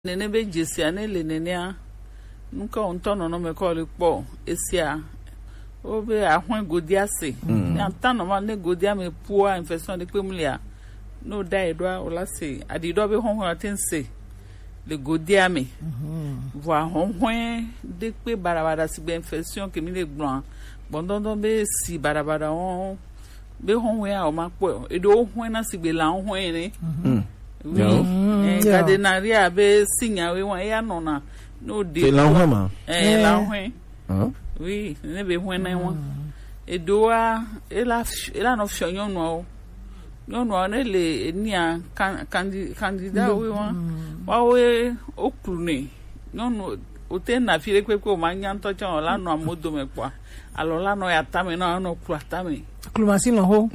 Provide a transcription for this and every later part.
nene be jesia ne le nenea nka ontono no me call po esia obe ahwen godia se antano ma ne godia me poa infection de pemulia no dai do ola se adido be honhon atense le godia me voa honhon de pe barabara si be infection ke mi le gbon bondon be si barabara on be honhon a o ma po edo honhon na si be la honhon ni cadenaria be sinya we wan ya no na no de la homa la hwen oui ne be hwen na won edoa ela no fionyo no ne le enia candidate we wan wa we okrune no o te na fire kwe ko manya nto cha ola no amodo me kwa alola no ya tame no kru atame Klumasi no ho.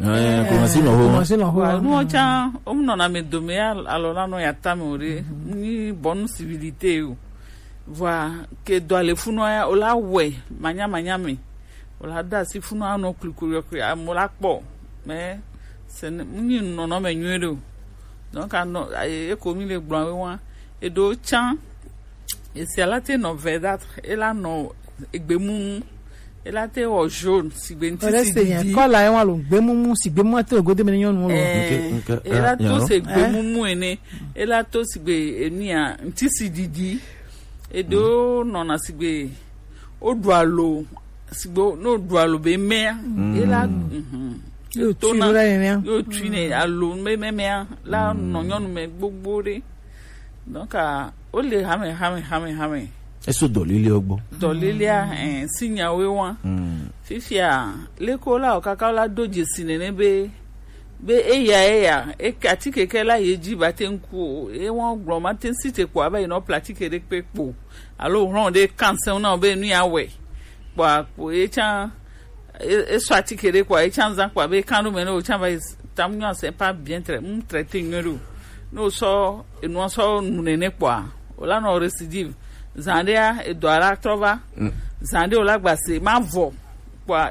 No cha no na me dome alola no ya tame ori ni bonne civilité o voa que do ale funo ya ola we manya me ola da si funo ano kulukuru amola po me se ni no me nwere donc ano e ko mi le gbon we wan e do chan e si alate no verdâtre e la no egbemu e la te o jaune si benti si ko la e wan lo gbemu si gbemu ate ogode me nyon mo lo e la to se gbemu ene e la to si be enia nti si didi edo no na sigbe odualo sigbo no dualo be me ela yo to na yo twine alo me la no nyonu me gbogbore donc o le hame eso dolile ogbo dolilia sinya we wan fifia le ko la okaka la doje sinene be eya e kati keke la yeji batenku e won gro maten site ko aba no pratique de pepo alo ron de cancer na be nu yawe kwa ko e chan e so atike de kwa e chan zan kwa be kanu me no chan ba tamnyo c'est pas bien traité ngero no so enu so nune kwa ola no recidive zandia e do ara trova zandia ola gbase ma vo kwa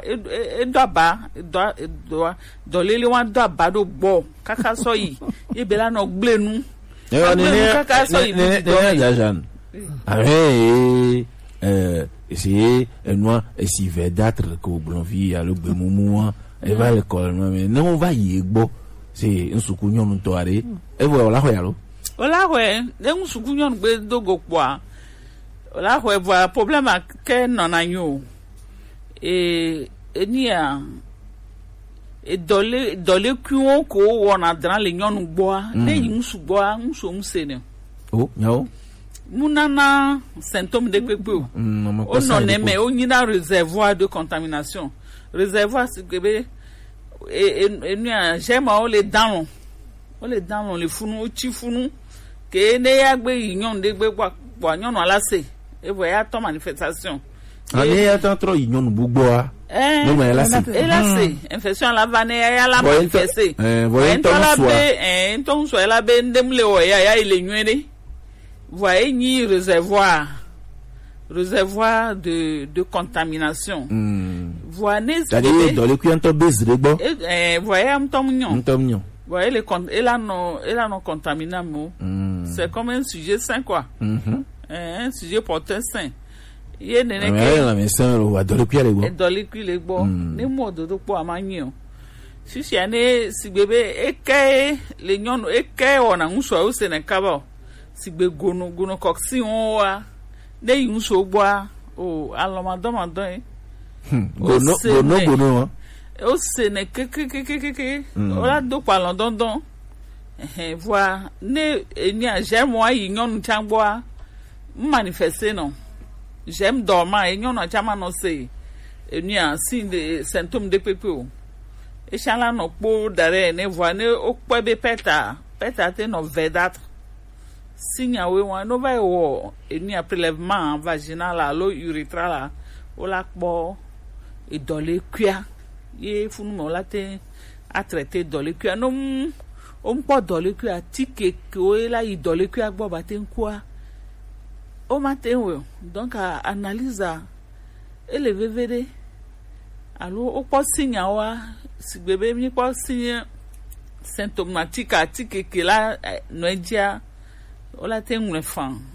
do lele wan do abado gbo kaka so yi ibela no gblenu kaka so yi Jajan essayer noir et si verdâtre que blanvi à le bemumu et va l'école mais non va y gbo c'est un sukunyon ntoare e vo la hoyalo ola we un sukunyon gbe dogo kwa ola we vo problème ke nonanyo enia e dole kuon ko wona dran le nyonu gboa ne yinsu gboa nso msene nyo munana symptôme de pepe o no neme o nyina réservoir de contamination réservoir sigebe enia jema o le dan le funu o chi funu ke ne ya gbe yinyon de gbe gbo nyonu alase e vo ya to manifestation ani ya tan tro yinyon bugboa no me la se infection la vane ya la manifester enton so ela be ndemle o ya ile nwere voyez ni réservoir de contamination voyez c'est-à-dire dans le cuanto bezre bo voyez amtomnyon voyez elle no contaminamo c'est comme un sujet sain quoi un sujet porteur sain ye nene ke la médecin lo adolekwi le gbo ni mo dodo po amanyo sisi ane sigbebe eke le nyonu eke ona nso o se ne kaba sigbe gono koksi wa ne yunso gbo o alomadomadon gono o se ne kekekekeke o la do pa london voi ne eni a j'aime wa yi nyonu changbo manifester non j'aime dormir et nyonu chama no se eni a sin de symptômes de pepe o e chala no po dare ne voi ne o po be peta te no verdâtre sinya we wan no vai wo eni a prélèvement vaginal la lo urethral la o la po e dole kwia ye funu mo la te a traiter dole kwia no o mpo dole kwia tike ko e la i dole kwia gbo ba te nkwa o matin we donc analyse élevé vede alo o po sinya wa sigbebe mi po sinya symptomatique atike ke la no edia Ola te ŋlɔ fan